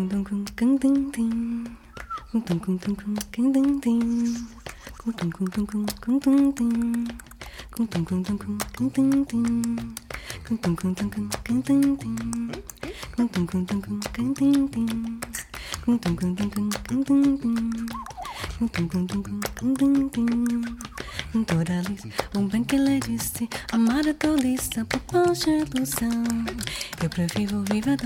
Doralice, bem que ela disse, amar a tolice, por bom jeito são. Eu prefiro viver